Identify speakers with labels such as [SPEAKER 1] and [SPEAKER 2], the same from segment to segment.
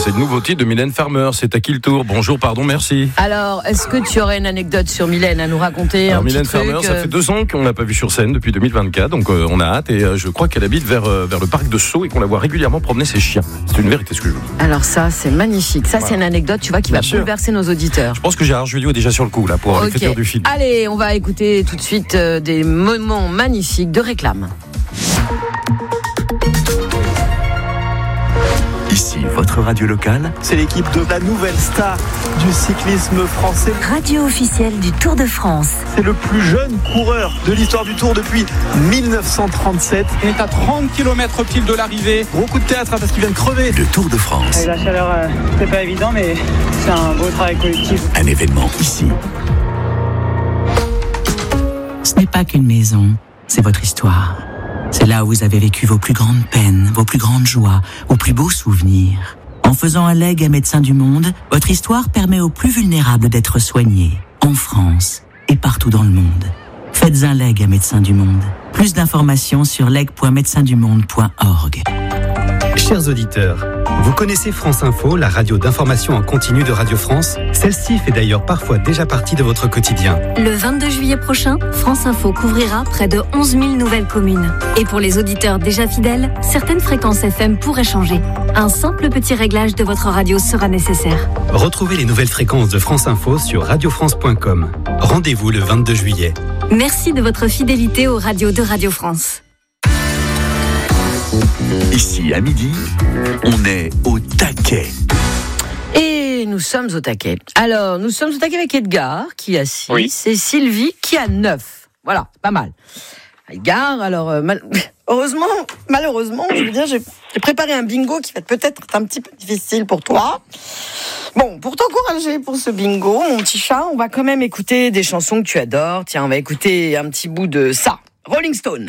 [SPEAKER 1] c'est le nouveau titre de Mylène Farmer. C'est à qui le tour? Bonjour, pardon, merci.
[SPEAKER 2] Alors, est-ce que tu aurais une anecdote sur Mylène à nous raconter?
[SPEAKER 1] Alors,
[SPEAKER 2] un
[SPEAKER 1] Mylène
[SPEAKER 2] petit truc,
[SPEAKER 1] Farmer, ça fait 2 ans qu'on l'a pas vue sur scène depuis 2024, donc on a hâte et je crois qu'elle habite vers le parc de Sceaux et qu'on la voit régulièrement promener ses chiens. C'est une vérité ce que je vous dis.
[SPEAKER 2] Alors ça, c'est magnifique. Ça, c'est une anecdote, tu vois, qui va bouleverser nos auditeurs.
[SPEAKER 1] Je pense que Gérard Jugnot est déjà sur le coup là pour l'écriture du film.
[SPEAKER 2] Allez, on va écouter tout de suite des moments magnifiques de réclame.
[SPEAKER 3] Ici, votre radio locale.
[SPEAKER 4] C'est l'équipe de la nouvelle star du cyclisme français.
[SPEAKER 5] Radio officielle du Tour de France.
[SPEAKER 4] C'est le plus jeune coureur de l'histoire du Tour depuis 1937.
[SPEAKER 6] Il est à 30 km pile de l'arrivée.
[SPEAKER 4] Gros coup de théâtre parce qu'il vient de crever.
[SPEAKER 3] Le Tour de France.
[SPEAKER 7] Et la chaleur, c'est pas évident, mais c'est un beau travail collectif.
[SPEAKER 3] Un événement ici.
[SPEAKER 8] Ce n'est pas qu'une maison, c'est votre histoire. C'est là où vous avez vécu vos plus grandes peines, vos plus grandes joies, vos plus beaux souvenirs. En faisant un legs à Médecins du Monde, votre histoire permet aux plus vulnérables d'être soignés, en France et partout dans le monde. Faites un legs à Médecins du Monde. Plus d'informations sur leg.médecindumonde.org.
[SPEAKER 9] Chers auditeurs, vous connaissez France Info, la radio d'information en continu de Radio France? Celle-ci fait d'ailleurs parfois déjà partie de votre quotidien.
[SPEAKER 5] Le 22 juillet prochain, France Info couvrira près de 11 000 nouvelles communes. Et pour les auditeurs déjà fidèles, certaines fréquences FM pourraient changer. Un simple petit réglage de votre radio sera nécessaire.
[SPEAKER 9] Retrouvez les nouvelles fréquences de France Info sur radiofrance.com. Rendez-vous le 22 juillet.
[SPEAKER 5] Merci de votre fidélité aux radios de Radio France.
[SPEAKER 3] Ici, à midi, on est au taquet.
[SPEAKER 2] Et nous sommes au taquet. Alors, nous sommes au taquet avec Edgar, qui a 6, et Sylvie, qui a 9. Voilà, pas mal. Edgar, alors, malheureusement, je veux dire, j'ai préparé un bingo qui va peut-être être un petit peu difficile pour toi. Bon, pour t'encourager pour ce bingo, mon petit chat, on va quand même écouter des chansons que tu adores. Tiens, on va écouter un petit bout de ça. Rolling Stone.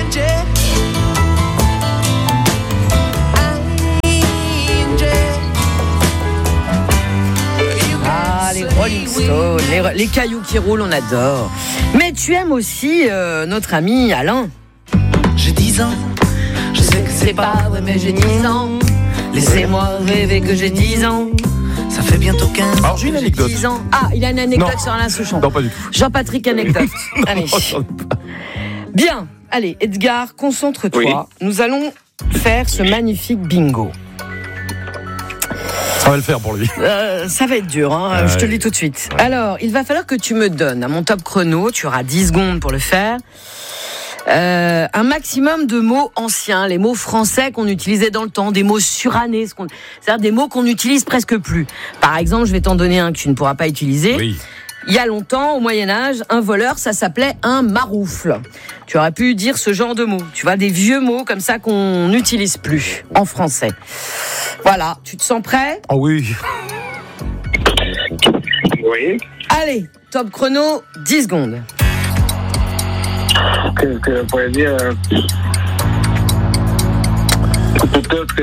[SPEAKER 2] Les Rolling Stones, les cailloux qui roulent, on adore. Mais tu aimes aussi notre ami Alain.
[SPEAKER 10] J'ai 10 ans, je sais que c'est pas vrai, mais j'ai 10 ans.
[SPEAKER 2] Laissez-moi rêver que j'ai 10 ans.
[SPEAKER 10] Ça fait bientôt 15 ans.
[SPEAKER 1] Alors j'ai une anecdote.
[SPEAKER 2] 10 ans. Ah, il a une anecdote sur Alain Souchon.
[SPEAKER 1] Non, pas du tout.
[SPEAKER 2] Jean-Patrick anecdote. Allez. Bien, allez, Edgar, concentre-toi.
[SPEAKER 11] Oui.
[SPEAKER 2] Nous allons faire ce magnifique bingo.
[SPEAKER 1] Ça va le faire pour lui.
[SPEAKER 2] Ça va être dur, hein, je te le dis tout de suite. Alors, il va falloir que tu me donnes à mon top chrono, tu auras 10 secondes pour le faire, un maximum de mots anciens, les mots français qu'on utilisait dans le temps, des mots surannés, c'est-à-dire des mots qu'on n'utilise presque plus. Par exemple, je vais t'en donner un que tu ne pourras pas utiliser.
[SPEAKER 1] Oui.
[SPEAKER 2] Il y a longtemps, au Moyen-Âge, un voleur, ça s'appelait un maroufle. Tu aurais pu dire ce genre de mots. Tu vois, des vieux mots comme ça qu'on n'utilise plus en français. Voilà, tu te sens prêt ?
[SPEAKER 1] Oh oui.
[SPEAKER 11] Oui.
[SPEAKER 2] Allez, top chrono, 10 secondes.
[SPEAKER 11] Qu'est-ce que je pourrais dire? Peut-être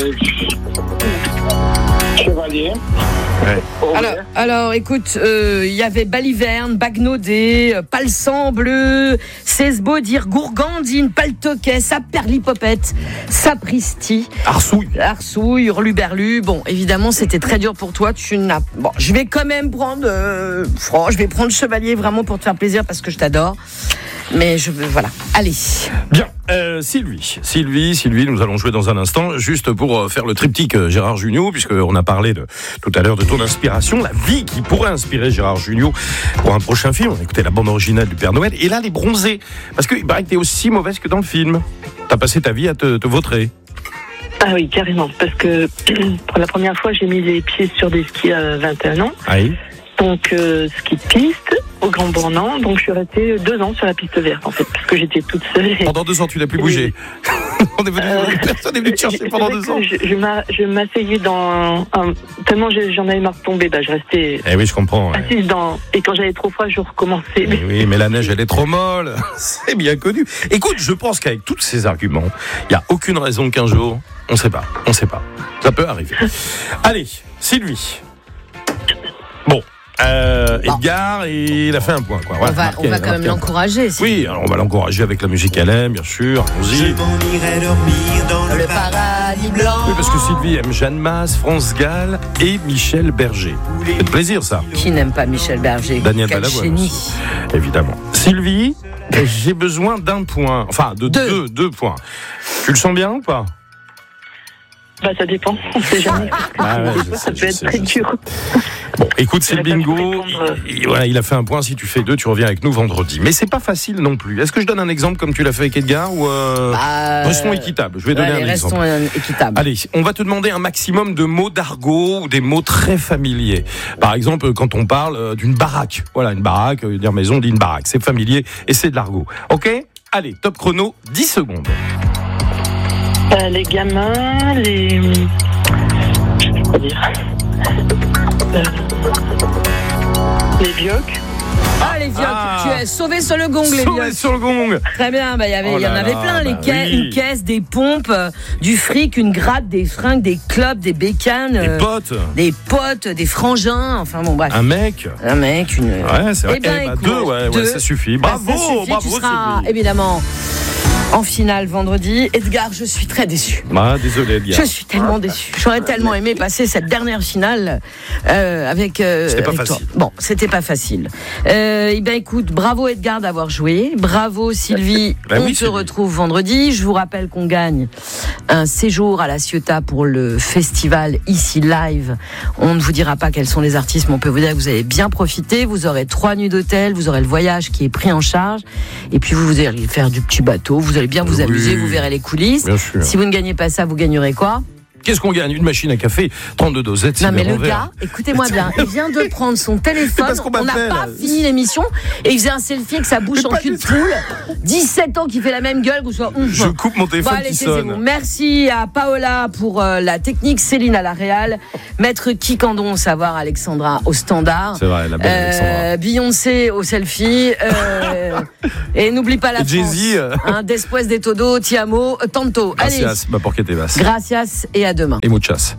[SPEAKER 11] chevalier.
[SPEAKER 1] Ouais.
[SPEAKER 2] Alors, écoute, il y avait Baliverne, Bagnaudet, Palsan bleu, Cesbaudir, Gourgandine, Paltoquet, Saperlipopette, Sapristi, Arsouille, Hurluberlu. Bon, évidemment, c'était très dur pour toi. Bon, je vais quand même prendre, je vais prendre Chevalier vraiment pour te faire plaisir parce que je t'adore. Mais voilà. Allez.
[SPEAKER 1] Bien. Sylvie, nous allons jouer dans un instant, juste pour faire le triptyque Gérard Jugnot, puisqu'on a parlé tout à l'heure de ton inspiration, la vie qui pourrait inspirer Gérard Jugnot pour un prochain film. On a écouté la bande originale du Père Noël, et là, les bronzés. Parce qu'il paraît que t'es aussi mauvaise que dans le film. T'as passé ta vie à te vautrer.
[SPEAKER 12] Ah oui, carrément, parce que pour la première fois, j'ai mis les pieds sur des skis à 21 ans.
[SPEAKER 1] Ah oui.
[SPEAKER 12] Donc, ski de piste au Grand Bornand. Donc, je suis restée 2 ans sur la piste verte, en fait, parce que j'étais toute seule.
[SPEAKER 1] Pendant 2 ans, tu n'as plus bougé. Personne n'est venu te chercher pendant 2 ans.
[SPEAKER 12] Je m'asseyais tellement j'en avais marre de tomber, je restais.
[SPEAKER 1] Eh oui, je comprends.
[SPEAKER 12] Assise et quand j'avais trop froid, je recommençais.
[SPEAKER 1] Eh oui, mais la neige, elle est trop molle. C'est bien connu. Écoute, je pense qu'avec tous ces arguments, il n'y a aucune raison qu'un jour, on ne sait pas. Ça peut arriver. Allez, Sylvie. Bon. Edgar, et il a fait un point. Quoi. Voilà,
[SPEAKER 2] on va quand même l'encourager.
[SPEAKER 1] Oui, alors on va l'encourager avec la musique qu'elle aime, bien sûr. Allons-y.
[SPEAKER 10] Je m'en irai dormir dans le paradis blanc.
[SPEAKER 1] Oui, parce que Sylvie aime Jeanne Masse, France Gall et Michel Berger. C'est de plaisir, ça.
[SPEAKER 2] Qui n'aime pas Michel Berger?
[SPEAKER 1] Daniel Balavoine aussi, évidemment. Sylvie, j'ai besoin d'un point. Enfin, de deux points. Tu le sens bien ou pas?
[SPEAKER 12] Bah, ça dépend. On sait jamais. Ça peut être très dur.
[SPEAKER 1] Bon, écoute, c'est le bingo. Voilà, il a fait un point. Si tu fais 2, tu reviens avec nous vendredi. Mais c'est pas facile non plus. Est-ce que je donne un exemple comme tu l'as fait avec Edgar ou restons équitables. Je vais donner un exemple.
[SPEAKER 2] Restons équitables.
[SPEAKER 1] Allez, on va te demander un maximum de mots d'argot ou des mots très familiers. Par exemple, quand on parle d'une baraque. Voilà, une baraque, dire maison, dit une baraque. C'est familier et c'est de l'argot. Ok? Allez, top chrono, 10 secondes.
[SPEAKER 12] Les gamins, les... Je sais pas dire. Les biocs.
[SPEAKER 2] Ah, les vioques, tu es sauvé sur le gong, les vioques.
[SPEAKER 1] Sauvé sur le gong.
[SPEAKER 2] Très bien, il y en avait plein, une caisse, des pompes, du fric, une gratte, des fringues, des clopes, des bécanes. Des potes, des frangins, enfin bon, bref.
[SPEAKER 1] Un mec,
[SPEAKER 2] une...
[SPEAKER 1] Ouais, c'est vrai. Deux, ça suffit. Bravo,
[SPEAKER 2] bravo, tu seras, évidemment, en finale vendredi. Edgar, je suis très déçu.
[SPEAKER 1] Désolé, Edgar.
[SPEAKER 2] Je suis tellement déçu. J'aurais tellement aimé passer cette dernière finale avec toi. Bon, c'était pas facile. Écoute, bravo Edgar d'avoir joué. Bravo Sylvie. On se retrouve vendredi. Je vous rappelle qu'on gagne un séjour à La Ciotat pour le festival Ici Live. On ne vous dira pas quels sont les artistes, mais on peut vous dire que vous avez bien profité. Vous aurez 3 nuits d'hôtel, vous aurez le voyage qui est pris en charge. Et puis vous allez faire du petit bateau. Vous allez bien vous amuser, vous verrez les coulisses. Si vous ne gagnez pas ça, vous gagnerez quoi?
[SPEAKER 1] Qu'est-ce qu'on gagne? Une machine à café, 32 dosettes.
[SPEAKER 2] Non mais le gars, écoutez-moi bien, il vient de prendre son téléphone, on n'a pas fini l'émission, et il faisait un selfie avec sa bouche en cul de poule. 17 ans qu'il fait la même gueule, que soit ouf.
[SPEAKER 1] Je coupe mon téléphone qui sonne.
[SPEAKER 2] Merci à Paola pour la technique, Céline à la réal, Maître Kikandon au savoir, Alexandra au standard.
[SPEAKER 1] C'est vrai, la belle Alexandra.
[SPEAKER 2] Beyoncé au selfie, et n'oublie pas la
[SPEAKER 1] Jay-Z.
[SPEAKER 2] France. Después de todo, ti amo, tanto.
[SPEAKER 1] Gracias, ma porque te vas.
[SPEAKER 2] Gracias et à demain.
[SPEAKER 1] Et muchas.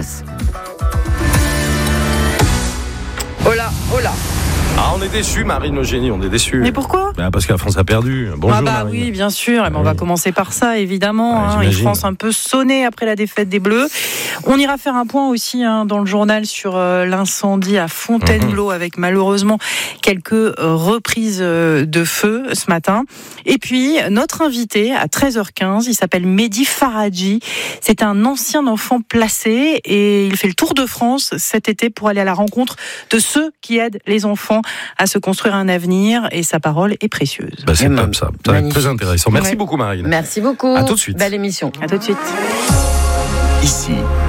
[SPEAKER 2] Hola.
[SPEAKER 1] On est déçus, Marine Eugénie, on est déçus.
[SPEAKER 13] Mais pourquoi?
[SPEAKER 1] Parce que la France a perdu. Bonjour, Marine.
[SPEAKER 13] Oui, bien sûr. On va commencer par ça, évidemment. Une France un peu sonnée après la défaite des Bleus. On ira faire un point aussi dans le journal sur l'incendie à Fontainebleau, avec malheureusement quelques reprises de feu ce matin. Et puis, notre invité à 13h15, il s'appelle Mehdi Faradji. C'est un ancien enfant placé et il fait le tour de France cet été pour aller à la rencontre de ceux qui aident les enfants à se construire un avenir, et sa parole est précieuse.
[SPEAKER 1] C'est top ça. Ça va être très intéressant. Merci beaucoup, Marine.
[SPEAKER 2] Merci beaucoup.
[SPEAKER 1] À tout de suite.
[SPEAKER 2] Belle émission.
[SPEAKER 13] À tout de suite.
[SPEAKER 3] Ici.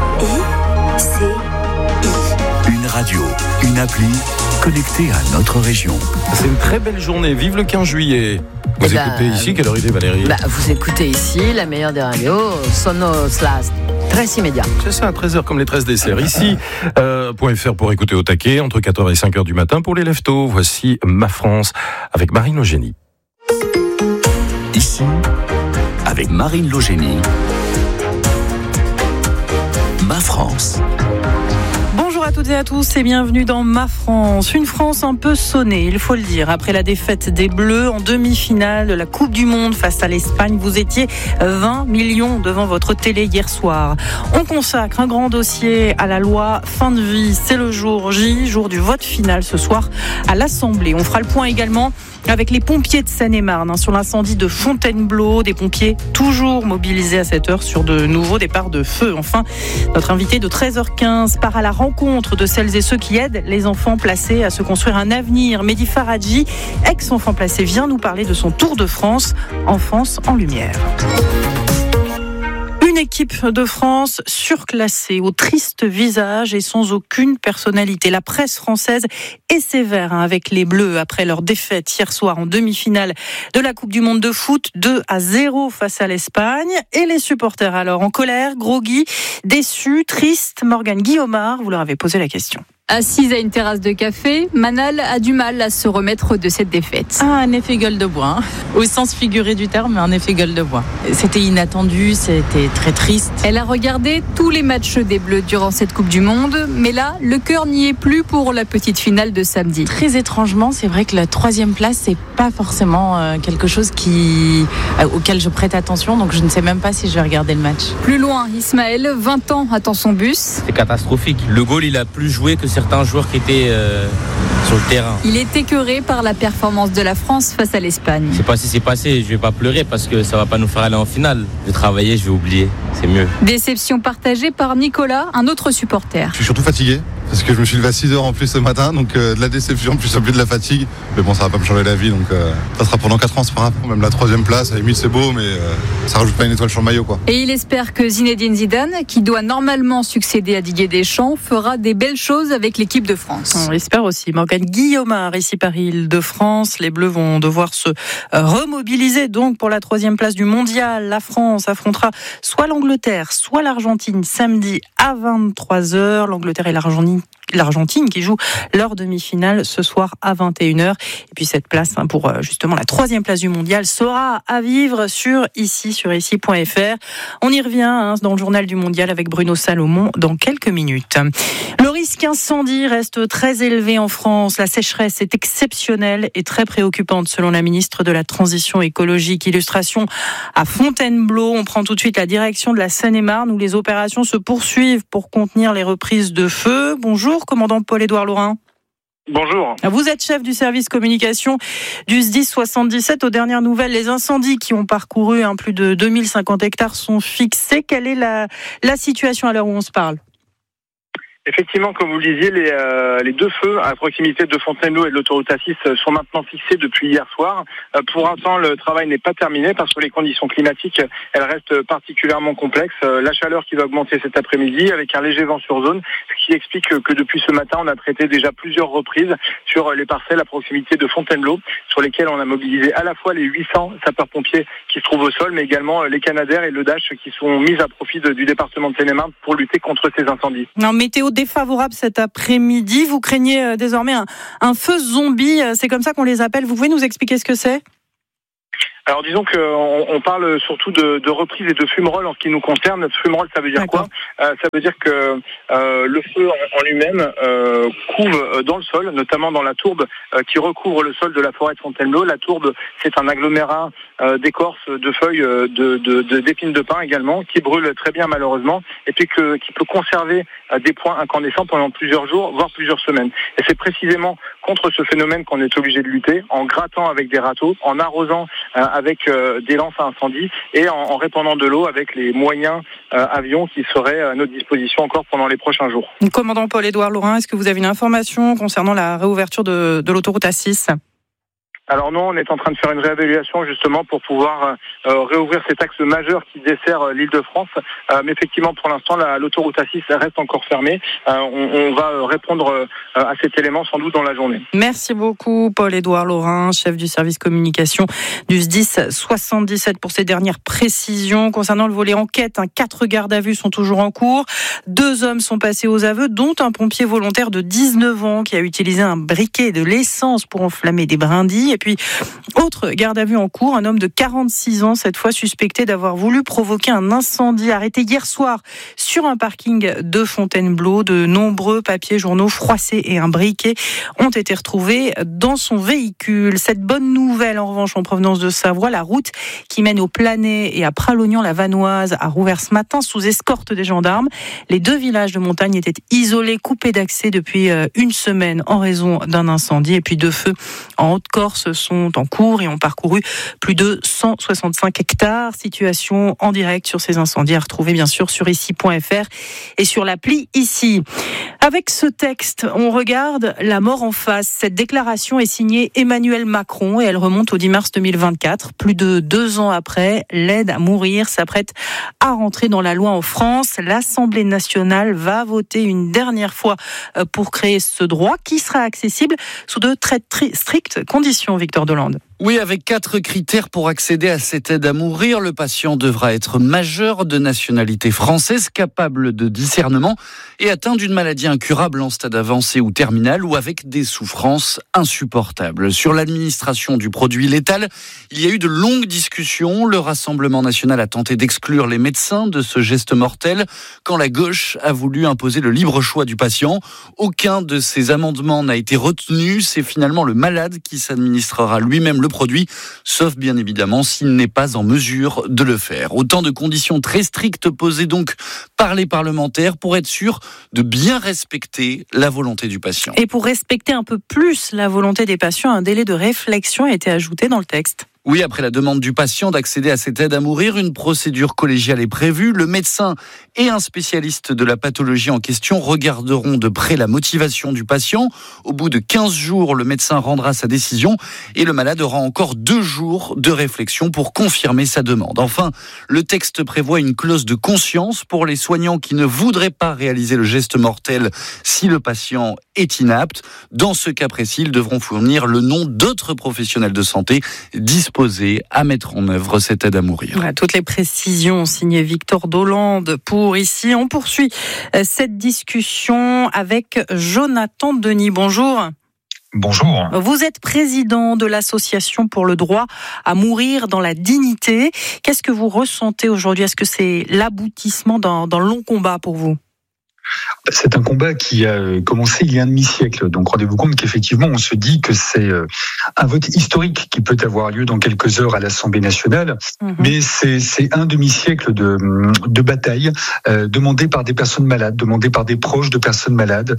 [SPEAKER 3] Une radio, une appli connectée à notre région.
[SPEAKER 1] C'est une très belle journée. Vive le 15 juillet. Vous écoutez ici, quelle heure il est, Valérie?
[SPEAKER 2] Vous écoutez ici, la meilleure des radios, Sonos Last. Très immédiat.
[SPEAKER 1] C'est ça, à 13h comme les 13 desserts. Ici, .fr pour écouter au taquet, entre 4h et 5h du matin pour les leftos. Voici Ma France avec Marine Eugénie.
[SPEAKER 3] Ici, avec Marine Eugénie. Ma France.
[SPEAKER 13] Bonjour à toutes et à tous et bienvenue dans Ma France. Une France un peu sonnée, il faut le dire. Après la défaite des Bleus en demi-finale de la Coupe du Monde face à l'Espagne, vous étiez 20 millions devant votre télé hier soir. On consacre un grand dossier à la loi fin de vie. C'est le jour J, jour du vote final ce soir à l'Assemblée. On fera le point également avec les pompiers de Seine-et-Marne sur l'incendie de Fontainebleau, des pompiers toujours mobilisés à cette heure sur de nouveaux départs de feu. Enfin, notre invité de 13h15 part à la rencontre de celles et ceux qui aident les enfants placés à se construire un avenir. Mehdi Faradji, ex-enfant placé, vient nous parler de son tour de France, Enfance en lumière. Une équipe de France surclassée, au triste visage et sans aucune personnalité. La presse française est sévère avec les Bleus après leur défaite hier soir en demi-finale de la Coupe du Monde de foot, 2-0 face à l'Espagne. Et les supporters alors en colère, groggy, déçus, tristes. Morgane Guillaumard, vous leur avez posé la question.
[SPEAKER 14] Assise à une terrasse de café, Manal a du mal à se remettre de cette défaite.
[SPEAKER 15] Un effet gueule de bois, au sens figuré du terme, un effet gueule de bois. C'était inattendu, c'était très triste.
[SPEAKER 14] Elle a regardé tous les matchs des Bleus durant cette Coupe du Monde, mais là, le cœur n'y est plus pour la petite finale de samedi.
[SPEAKER 15] Très étrangement, c'est vrai que la 3e place, c'est pas forcément quelque chose auquel je prête attention, donc je ne sais même pas si je vais regarder le match.
[SPEAKER 14] Plus loin, Ismaël, 20 ans, attend son bus.
[SPEAKER 16] C'est catastrophique. Le goal, il a plus joué que certains joueurs qui étaient sur le terrain.
[SPEAKER 14] Il est écœuré par la performance de la France face à l'Espagne.
[SPEAKER 16] C'est passé, je vais pas pleurer parce que ça va pas nous faire aller en finale. Je vais travailler, je vais oublier, c'est mieux.
[SPEAKER 14] Déception partagée par Nicolas, un autre supporter.
[SPEAKER 17] Je suis surtout fatigué parce que je me suis levé à 6h en plus ce matin, donc de la déception plus de la fatigue. Mais bon, ça va pas me changer la vie, donc ça sera pendant 4 ans, c'est pas grave. Même la 3e place, à la limite c'est beau, mais ça rajoute pas une étoile sur le maillot, quoi.
[SPEAKER 14] Et il espère que Zinedine Zidane, qui doit normalement succéder à Didier Deschamps, fera des belles choses avec l'équipe de France.
[SPEAKER 13] On l'espère aussi. Morgane Guillaumard, ici Paris-Île-de-France. Les Bleus vont devoir se remobiliser donc pour la 3e place du mondial. La France affrontera soit l'Angleterre, soit l'Argentine samedi à 23h. L'Angleterre et l'Argentine qui jouent leur demi-finale ce soir à 21h. Et puis cette place pour justement la 3e place du mondial sera à vivre sur ici.fr. On y revient dans le journal du mondial avec Bruno Salomon dans quelques minutes. Le risque incendie reste très élevé en France. La sécheresse est exceptionnelle et très préoccupante selon la ministre de la Transition écologique. Illustration à Fontainebleau. On prend tout de suite la direction de la Seine-et-Marne où les opérations se poursuivent pour contenir les reprises de feu. Bonjour, commandant Paul-Édouard Laurin.
[SPEAKER 18] Bonjour.
[SPEAKER 13] Vous êtes chef du service communication du SDIS 77. Aux dernières nouvelles, les incendies qui ont parcouru plus de 2050 hectares sont fixés. Quelle est la situation à l'heure où on se parle ?
[SPEAKER 18] Effectivement, comme vous le disiez, les 2 feux à proximité de Fontainebleau et de l'autoroute A6 sont maintenant fixés depuis hier soir. Pour l'instant, le travail n'est pas terminé parce que les conditions climatiques, elles restent particulièrement complexes. La chaleur qui va augmenter cet après-midi avec un léger vent sur zone, ce qui explique que depuis ce matin, on a traité déjà plusieurs reprises sur les parcelles à proximité de Fontainebleau, sur lesquelles on a mobilisé à la fois les 800 sapeurs-pompiers qui se trouvent au sol, mais également les Canadair et le Dash qui sont mis à profit du département de Seine-et-Marne pour lutter contre ces incendies.
[SPEAKER 13] Non, météo défavorable cet après-midi. Vous craignez désormais un feu zombie. C'est comme ça qu'on les appelle. Vous pouvez nous expliquer ce que c'est ?
[SPEAKER 18] Alors disons qu'on parle surtout de reprise et de fumerolles en ce qui nous concerne. Fumerolles, ça veut dire quoi ? Ça veut dire que le feu en lui-même couve dans le sol, notamment dans la tourbe qui recouvre le sol de la forêt de Fontainebleau. La tourbe, c'est un agglomérat d'écorce, de feuilles, d'épines de pin également, qui brûle très bien malheureusement, et puis qui peut conserver des points incandescents pendant plusieurs jours, voire plusieurs semaines. Et c'est précisément contre ce phénomène qu'on est obligé de lutter, en grattant avec des râteaux, en arrosant avec des lances à incendie et en répandant de l'eau avec les moyens avions qui seraient à notre disposition encore pendant les prochains jours.
[SPEAKER 13] Commandant Paul-Édouard Laurin, est-ce que vous avez une information concernant la réouverture de l'autoroute A6 ?
[SPEAKER 18] Alors non, on est en train de faire une réévaluation justement pour pouvoir réouvrir cet axe majeur qui dessert l'Île-de-France. Mais effectivement, pour l'instant, l'autoroute A6 reste encore fermée. On va répondre à cet élément sans doute dans la journée.
[SPEAKER 13] Merci beaucoup Paul-Édouard Laurin, chef du service communication du SDIS 77 pour ces dernières précisions. Concernant le volet enquête, 4 gardes à vue sont toujours en cours. 2 hommes sont passés aux aveux, dont un pompier volontaire de 19 ans qui a utilisé un briquet et de l'essence pour enflammer des brindilles. Et puis, autre garde à vue en cours, un homme de 46 ans, cette fois suspecté d'avoir voulu provoquer un incendie arrêté hier soir sur un parking de Fontainebleau. De nombreux papiers, journaux froissés et un briquet ont été retrouvés dans son véhicule. Cette bonne nouvelle, en revanche, en provenance de Savoie, la route qui mène au Planay et à Pralognan-la-Vanoise a rouvert ce matin sous escorte des gendarmes. Les 2 villages de montagne étaient isolés, coupés d'accès depuis une semaine en raison d'un incendie. Et puis 2 feux en Haute-Corse sont en cours et ont parcouru plus de 165 hectares. Situation en direct sur ces incendies à retrouver bien sûr sur ici.fr et sur l'appli Ici. Avec ce texte, on regarde la mort en face. Cette déclaration est signée Emmanuel Macron et elle remonte au 10 mars 2024. Plus de 2 ans après, l'aide à mourir s'apprête à rentrer dans la loi en France. L'Assemblée nationale va voter une dernière fois pour créer ce droit qui sera accessible sous de très strictes conditions, Victor Delande.
[SPEAKER 19] Oui, avec 4 critères pour accéder à cette aide à mourir. Le patient devra être majeur, de nationalité française, capable de discernement et atteint d'une maladie incurable en stade avancé ou terminal ou avec des souffrances insupportables. Sur l'administration du produit létal, il y a eu de longues discussions. Le Rassemblement national a tenté d'exclure les médecins de ce geste mortel quand la gauche a voulu imposer le libre choix du patient. Aucun de ces amendements n'a été retenu. C'est finalement le malade qui s'administrera lui-même le produit, sauf bien évidemment s'il n'est pas en mesure de le faire. Autant de conditions très strictes posées donc par les parlementaires pour être sûr de bien respecter la volonté du patient.
[SPEAKER 13] Et pour respecter un peu plus la volonté des patients, un délai de réflexion a été ajouté dans le texte.
[SPEAKER 19] Oui, après la demande du patient d'accéder à cette aide à mourir, une procédure collégiale est prévue. Le médecin et un spécialiste de la pathologie en question regarderont de près la motivation du patient. Au bout de 15 jours, le médecin rendra sa décision et le malade aura encore 2 jours de réflexion pour confirmer sa demande. Enfin, le texte prévoit une clause de conscience pour les soignants qui ne voudraient pas réaliser le geste mortel si le patient est inapte. Dans ce cas précis, ils devront fournir le nom d'autres professionnels de santé disposés à mettre en œuvre cette aide à mourir.
[SPEAKER 13] Voilà, toutes les précisions signées Victor Dolande pour ici. On poursuit cette discussion avec Jonathan Denis. Bonjour.
[SPEAKER 20] Bonjour.
[SPEAKER 13] Vous êtes président de l'association pour le droit à mourir dans la dignité. Qu'est-ce que vous ressentez aujourd'hui ? Est-ce que c'est l'aboutissement d'un long combat pour vous ?
[SPEAKER 20] C'est un combat qui a commencé il y a un demi-siècle. Donc rendez-vous compte qu'effectivement, on se dit que c'est un vote historique qui peut avoir lieu dans quelques heures à l'Assemblée nationale. Mais c'est un demi-siècle de bataille demandée par des personnes malades, demandée par des proches de personnes malades.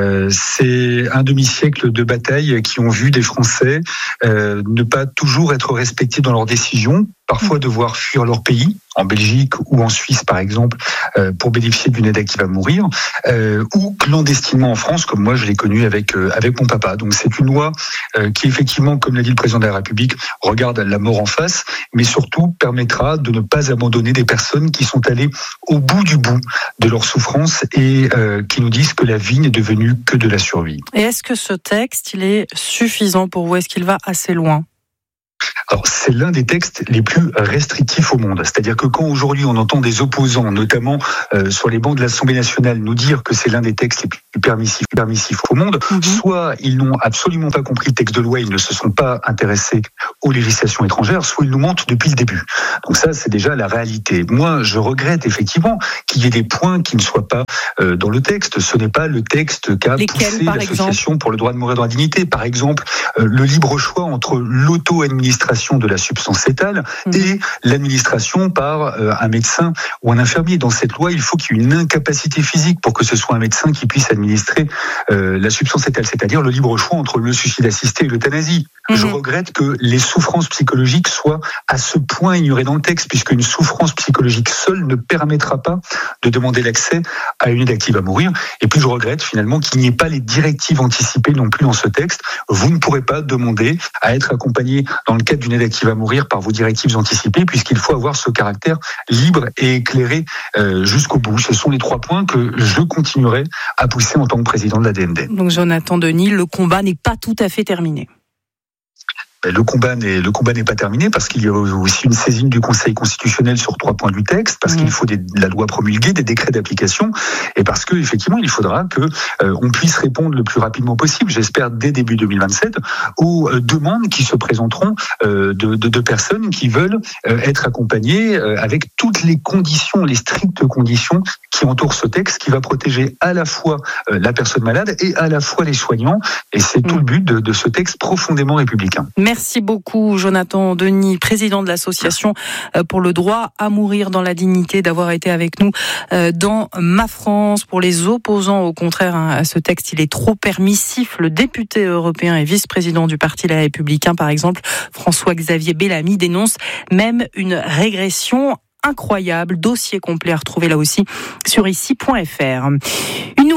[SPEAKER 20] C'est un demi-siècle de bataille qui ont vu des Français ne pas toujours être respectés dans leurs décisions, parfois devoir fuir leur pays, en Belgique ou en Suisse par exemple, pour bénéficier d'une aide active à mourir, ou clandestinement en France, comme moi je l'ai connu avec mon papa. Donc c'est une loi qui effectivement, comme l'a dit le président de la République, regarde la mort en face, mais surtout permettra de ne pas abandonner des personnes qui sont allées au bout du bout de leur souffrance et qui nous disent que la vie n'est devenue que de la survie.
[SPEAKER 13] Et est-ce que ce texte, il est suffisant pour vous ? Est-ce qu'il va assez loin ?
[SPEAKER 20] Alors, c'est l'un des textes les plus restrictifs au monde. C'est-à-dire que quand aujourd'hui on entend des opposants, notamment sur les bancs de l'Assemblée nationale, nous dire que c'est l'un des textes les plus permissifs au monde, soit ils n'ont absolument pas compris le texte de loi, ils ne se sont pas intéressés aux législations étrangères, soit ils nous mentent depuis le début. Donc ça, c'est déjà la réalité. Moi, je regrette effectivement qu'il y ait des points qui ne soient pas dans le texte. Ce n'est pas le texte qu'a poussé l'association pour le droit de mourir dans la dignité. Par exemple, le libre choix entre l'auto-administration de la substance létale et l'administration par un médecin ou un infirmier. Dans cette loi, il faut qu'il y ait une incapacité physique pour que ce soit un médecin qui puisse administrer la substance létale, c'est-à-dire le libre choix entre le suicide assisté et l'euthanasie. Je regrette que les souffrances psychologiques soient à ce point ignorées dans le texte, puisqu'une souffrance psychologique seule ne permettra pas de demander l'accès à une aide active à mourir. Et puis je regrette finalement qu'il n'y ait pas les directives anticipées non plus dans ce texte. Vous ne pourrez pas demander à être accompagné dans le cadre d'une aide active à mourir par vos directives anticipées, puisqu'il faut avoir ce caractère libre et éclairé jusqu'au bout. Ce sont les 3 points que je continuerai à pousser en tant que président de la DND.
[SPEAKER 13] Donc Jonathan Denis, le combat n'est pas tout à fait terminé.
[SPEAKER 20] Le combat n'est pas terminé parce qu'il y a aussi une saisine du Conseil constitutionnel sur 3 points du texte, parce qu'il faut la loi promulguée, des décrets d'application, et parce que effectivement il faudra que on puisse répondre le plus rapidement possible, j'espère dès début 2027, aux demandes qui se présenteront de personnes qui veulent être accompagnées avec toutes les conditions, les strictes conditions qui entourent ce texte, qui va protéger à la fois la personne malade et à la fois les soignants, et c'est tout le but de ce texte profondément républicain.
[SPEAKER 13] Merci beaucoup Jonathan Denis, président de l'association pour le droit à mourir dans la dignité, d'avoir été avec nous dans Ma France. Pour les opposants, au contraire, à ce texte, il est trop permissif. Le député européen et vice-président du Parti Les Républicains, par exemple, François-Xavier Bellamy, dénonce même une régression incroyable. Dossier complet à retrouver là aussi sur ici.fr. Une nouvelle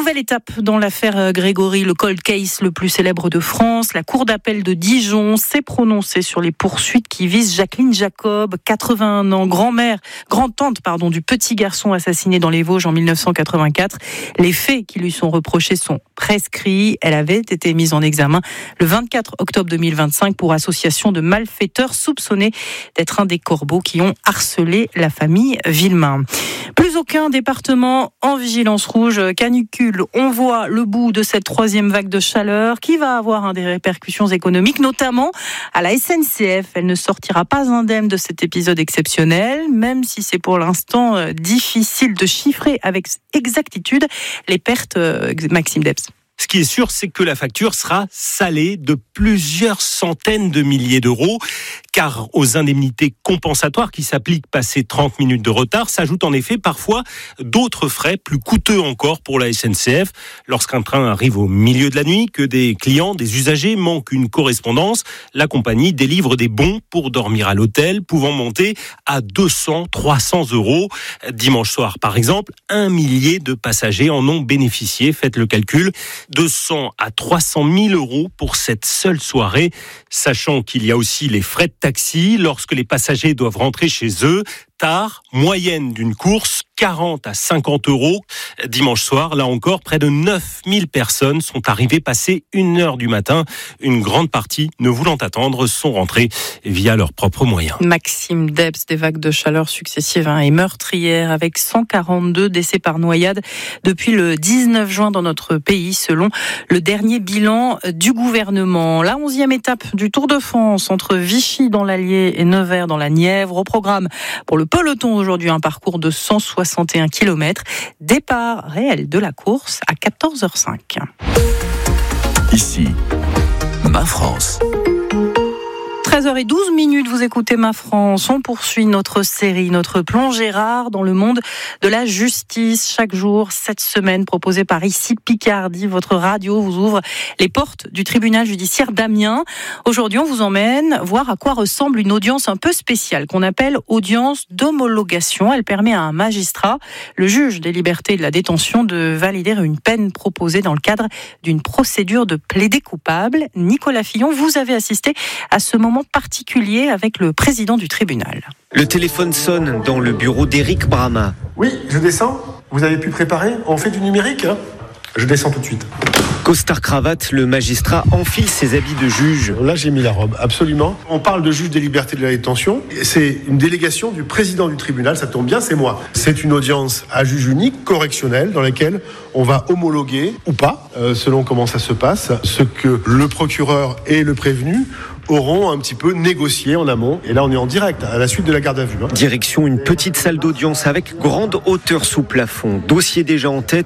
[SPEAKER 13] nouvelle étape dans l'affaire Grégory, le cold case le plus célèbre de France. La cour d'appel de Dijon s'est prononcée sur les poursuites qui visent Jacqueline Jacob, 81 ans, grand-tante du petit garçon assassiné dans les Vosges en 1984. Les faits qui lui sont reprochés sont prescrits. Elle avait été mise en examen le 24 octobre 2025 pour association de malfaiteurs soupçonnés d'être un des corbeaux qui ont harcelé la famille Villemain. Plus aucun département en vigilance rouge canicule. On voit le bout de cette troisième vague de chaleur qui va avoir des répercussions économiques, notamment à la SNCF. Elle ne sortira pas indemne de cet épisode exceptionnel, même si c'est pour l'instant difficile de chiffrer avec exactitude les pertes, Maxime Debs.
[SPEAKER 21] Ce qui est sûr, c'est que la facture sera salée de plusieurs centaines de milliers d'euros, car aux indemnités compensatoires qui s'appliquent passé 30 minutes de retard, s'ajoutent en effet parfois d'autres frais plus coûteux encore pour la SNCF. Lorsqu'un train arrive au milieu de la nuit, que des clients, des usagers manquent une correspondance, la compagnie délivre des bons pour dormir à l'hôtel, pouvant monter à 200, 300 euros. Dimanche soir, par exemple, 1 millier de passagers en ont bénéficié. Faites le calcul. 200 à 300 000 euros pour cette seule soirée, sachant qu'il y a aussi les frais de taxi lorsque les passagers doivent rentrer chez eux. Tard, moyenne d'une course, 40 à 50 euros. Dimanche soir, là encore, près de 9000 personnes sont arrivées passer 1h du matin. Une grande partie, ne voulant attendre, sont rentrées via leurs propres moyens.
[SPEAKER 13] Maxime Debs, des vagues de chaleur successives et meurtrières avec 142 décès par noyade depuis le 19 juin dans notre pays, selon le dernier bilan du gouvernement. La 11e étape du Tour de France entre Vichy dans l'Allier et Nevers dans la Nièvre. Au programme pour le peloton aujourd'hui, un parcours de 161 km. Départ réel de la course à 14h05.
[SPEAKER 3] Ici, Ma France.
[SPEAKER 13] 13h12, vous écoutez Ma France. On poursuit notre série, notre plongée rare dans le monde de la justice. Chaque jour, cette semaine, proposée par Ici Picardie, votre radio vous ouvre les portes du tribunal judiciaire d'Amiens. Aujourd'hui, on vous emmène voir à quoi ressemble une audience un peu spéciale qu'on appelle audience d'homologation. Elle permet à un magistrat, le juge des libertés et de la détention, de valider une peine proposée dans le cadre d'une procédure de plaider coupable. Nicolas Fillon, vous avez assisté à ce moment particulier avec le président du tribunal.
[SPEAKER 22] Le téléphone sonne dans le bureau d'Éric Brama.
[SPEAKER 23] Oui, je descends. Vous avez pu préparer ? On fait du numérique, hein ? Je descends tout de suite.
[SPEAKER 22] Costard-cravate, le magistrat enfile ses habits de juge.
[SPEAKER 23] Là, j'ai mis la robe, absolument. On parle de juge des libertés et de la détention. C'est une délégation du président du tribunal, ça tombe bien, c'est moi. C'est une audience à juge unique, correctionnelle, dans laquelle on va homologuer, ou pas, selon comment ça se passe, ce que le procureur et le prévenu auront un petit peu négocié en amont. Et là, on est en direct, à la suite de la garde à vue.
[SPEAKER 22] Direction une petite salle d'audience avec grande hauteur sous plafond. Dossier déjà en tête.